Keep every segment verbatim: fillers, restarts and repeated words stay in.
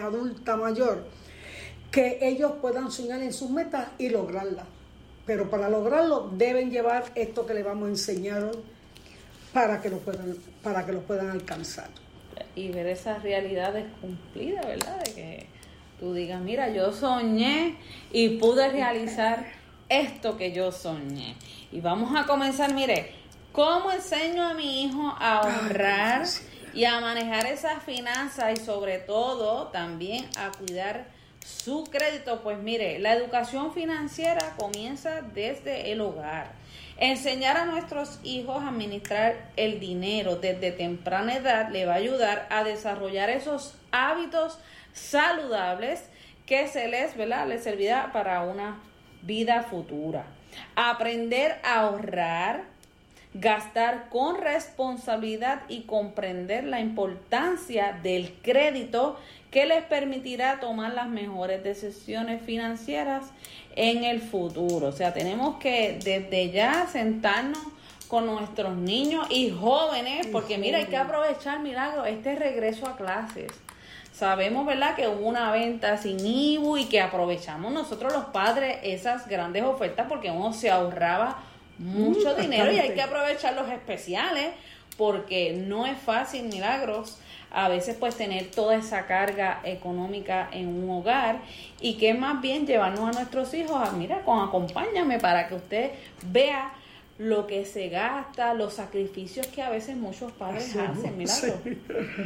adulta mayor, que ellos puedan soñar en sus metas y lograrlas. Pero para lograrlo deben llevar esto que les vamos a enseñar hoy para que lo puedan, para que lo puedan alcanzar. Y ver esas realidades cumplidas, ¿verdad? De que tú digas, mira, yo soñé y pude realizar esto que yo soñé. Y vamos a comenzar, mire, ¿cómo enseño a mi hijo a ahorrar y a manejar esas finanzas y sobre todo también a cuidar su crédito? Pues mire, la educación financiera comienza desde el hogar. Enseñar a nuestros hijos a administrar el dinero desde temprana edad le va a ayudar a desarrollar esos hábitos saludables que se les, ¿verdad?, les servirá para una vida futura. Aprender a ahorrar, gastar con responsabilidad y comprender la importancia del crédito que les permitirá tomar las mejores decisiones financieras en el futuro. O sea, tenemos que desde ya sentarnos con nuestros niños y jóvenes, porque mira, hay que aprovechar, Milagro, este regreso a clases. Sabemos, ¿verdad?, que hubo una venta sin I B U y que aprovechamos nosotros los padres esas grandes ofertas porque uno se ahorraba mucho mm, dinero bastante. Y hay que aprovechar los especiales porque no es fácil, Milagros, a veces pues tener toda esa carga económica en un hogar y que más bien llevarnos a nuestros hijos a, mira, con acompáñame para que usted vea lo que se gasta, los sacrificios que a veces muchos padres sí, hacen, Milagros. Sí.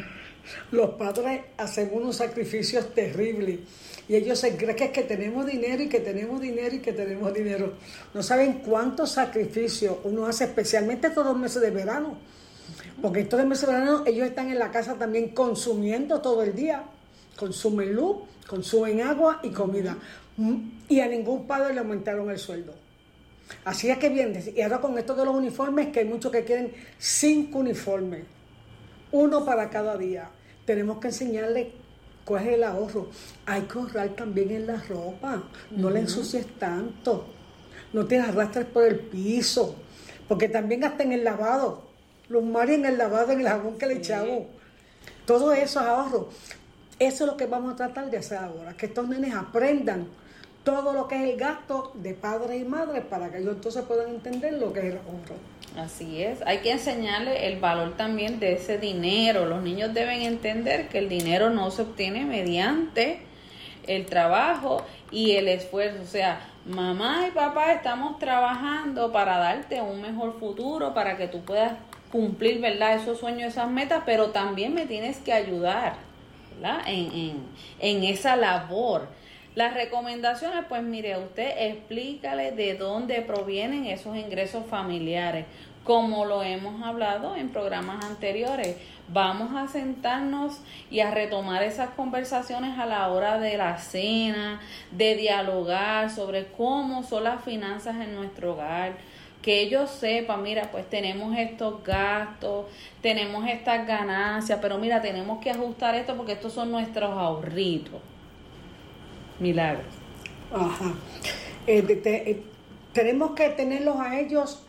Los padres hacen unos sacrificios terribles y ellos se creen que es que tenemos dinero y que tenemos dinero y que tenemos dinero. No saben cuántos sacrificios uno hace, especialmente estos dos meses de verano, porque estos dos meses de verano ellos están en la casa también consumiendo todo el día, consumen luz, consumen agua y comida, y a ningún padre le aumentaron el sueldo. Así es que bien, y ahora con esto de los uniformes, que hay muchos que quieren cinco uniformes, uno para cada día. Tenemos que enseñarle cuál es el ahorro. Hay que ahorrar también en la ropa. No uh-huh. le ensucies tanto. No te arrastres por el piso. Porque también hasta en el lavado. Los mares en el lavado, en el jabón que le echamos. Todo eso es ahorro. Eso es lo que vamos a tratar de hacer ahora. Que estos nenes aprendan todo lo que es el gasto de padre y madre para que ellos entonces puedan entender lo que es el ahorro. Así es, hay que enseñarle el valor también de ese dinero. Los niños deben entender que el dinero no se obtiene mediante el trabajo y el esfuerzo. O sea, mamá y papá estamos trabajando para darte un mejor futuro, para que tú puedas cumplir, ¿verdad?, esos sueños, esas metas, pero también me tienes que ayudar, ¿verdad?, en, en, en esa labor. Las recomendaciones, pues mire, usted explícale de dónde provienen esos ingresos familiares, como lo hemos hablado en programas anteriores. Vamos a sentarnos y a retomar esas conversaciones a la hora de la cena, de dialogar sobre cómo son las finanzas en nuestro hogar, que ellos sepan, mira, pues tenemos estos gastos, tenemos estas ganancias, pero mira, tenemos que ajustar esto porque estos son nuestros ahorritos. Milagros. Ajá. Eh, de, te, eh, tenemos que tenerlos a ellos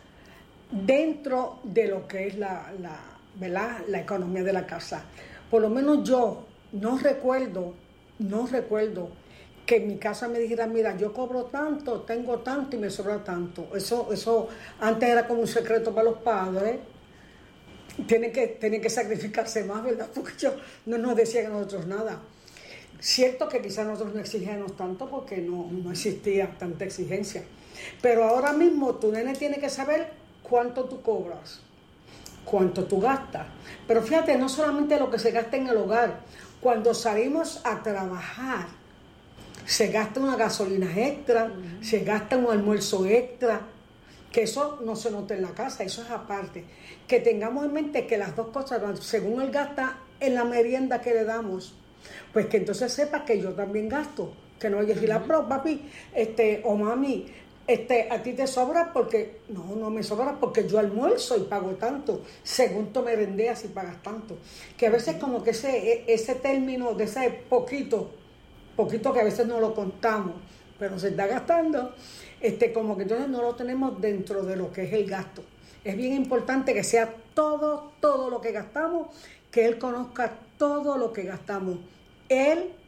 dentro de lo que es la, la, ¿verdad?, la economía de la casa. Por lo menos yo no recuerdo, no recuerdo que en mi casa me dijeran, mira, yo cobro tanto, tengo tanto y me sobra tanto. Eso, eso antes era como un secreto para los padres. Tienen que, tienen que sacrificarse más, ¿verdad? Porque yo no nos decían a nosotros nada. Cierto que quizás nosotros no exigíamos tanto porque no, no existía tanta exigencia. Pero ahora mismo tu nene tiene que saber cuánto tú cobras, cuánto tú gastas. Pero fíjate, no solamente lo que se gasta en el hogar. Cuando salimos a trabajar, se gasta una gasolina extra, uh-huh. se gasta un almuerzo extra, que eso no se nota en la casa, eso es aparte. Que tengamos en mente que las dos cosas, según él gasta en la merienda que le damos, pues que entonces sepa que yo también gasto, que no vaya a decir, uh-huh. pero papi, este, o mami, este, a ti te sobra porque, no, no me sobra porque yo almuerzo y pago tanto, según tú merendeas y pagas tanto. Que a veces como que ese, ese término de ese poquito, poquito que a veces no lo contamos, pero se está gastando, este, como que entonces no lo tenemos dentro de lo que es el gasto. Es bien importante que sea todo, todo lo que gastamos, que él conozca todo lo que gastamos. Él